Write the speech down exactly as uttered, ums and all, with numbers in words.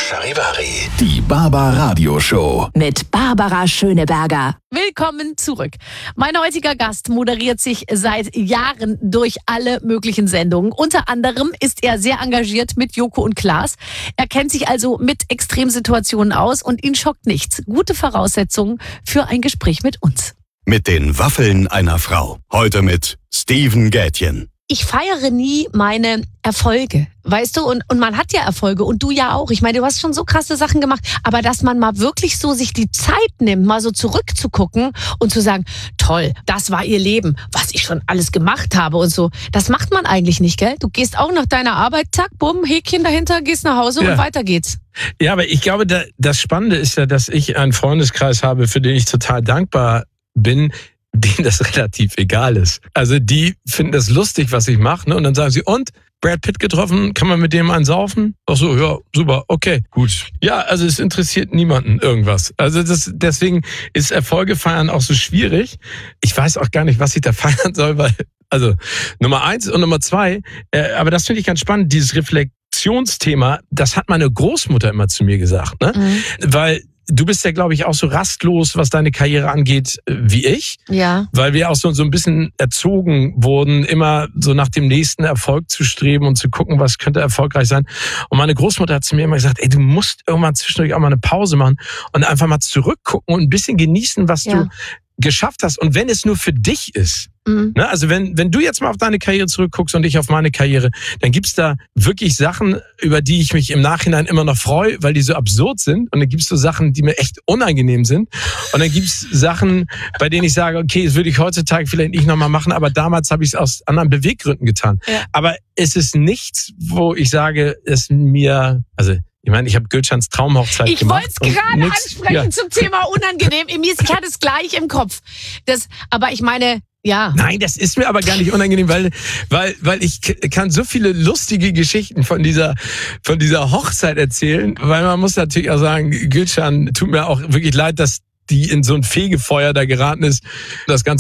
Charivari. Die Barbara Show. Mit Barbara Schöneberger. Willkommen zurück. Mein heutiger Gast moderiert sich seit Jahren durch alle möglichen Sendungen. Unter anderem ist er sehr engagiert mit Joko und Klaas. Er kennt sich also mit Extremsituationen aus und ihn schockt nichts. Gute Voraussetzungen für ein Gespräch mit uns. Mit den Waffeln einer Frau. Heute mit Steven Gätjen. Ich feiere nie meine Erfolge, weißt du? Und, und man hat ja Erfolge und du ja auch. Ich meine, du hast schon so krasse Sachen gemacht. Aber dass man mal wirklich so sich die Zeit nimmt, mal so zurückzugucken und zu sagen, toll, das war ihr Leben, was ich schon alles gemacht habe und so. Das macht man eigentlich nicht, gell? Du gehst auch nach deiner Arbeit, zack, bumm, Häkchen dahinter, gehst nach Hause ja. und weiter geht's. Ja, aber ich glaube, da, das Spannende ist ja, dass ich einen Freundeskreis habe, für den ich total dankbar bin, denen das relativ egal ist. Also die finden das lustig, was ich mache, ne? Und dann sagen sie, und? Brad Pitt getroffen, kann man mit dem einen saufen? Ach so, ja, super, okay, gut. Ja, also es interessiert niemanden irgendwas. Also das, deswegen ist Erfolge feiern auch so schwierig. Ich weiß auch gar nicht, was ich da feiern soll, weil, also Nummer eins und Nummer zwei, äh, aber das finde ich ganz spannend, dieses Reflexionsthema, das hat meine Großmutter immer zu mir gesagt, ne? Mhm. Weil du bist ja, glaube ich, auch so rastlos, was deine Karriere angeht, wie ich. Ja. Weil wir auch so, so ein bisschen erzogen wurden, immer so nach dem nächsten Erfolg zu streben und zu gucken, was könnte erfolgreich sein. Und meine Großmutter hat zu mir immer gesagt, ey, du musst irgendwann zwischendurch auch mal eine Pause machen und einfach mal zurückgucken und ein bisschen genießen, was ja. du geschafft hast. Und wenn es nur für dich ist. Mhm. Ne, also wenn, wenn du jetzt mal auf deine Karriere zurückguckst und ich auf meine Karriere, dann gibt's da wirklich Sachen, über die ich mich im Nachhinein immer noch freue, weil die so absurd sind. Und dann gibt's so Sachen, die mir echt unangenehm sind. Und dann gibt's Sachen, bei denen ich sage, okay, das würde ich heutzutage vielleicht nicht nochmal machen, aber damals habe ich es aus anderen Beweggründen getan. Ja. Aber es ist nichts, wo ich sage, es mir, also ich meine, ich habe Gülschans Traumhochzeit ich gemacht. Ich wollte es gerade ansprechen ja. zum Thema unangenehm. Ich hatte es gleich im Kopf. Das, aber ich meine, ja. Nein, das ist mir aber gar nicht unangenehm, weil, weil, weil ich kann so viele lustige Geschichten von dieser, von dieser Hochzeit erzählen, weil man muss natürlich auch sagen, Gülschan, tut mir auch wirklich leid, dass die in so ein Fegefeuer da geraten ist. Das Ganze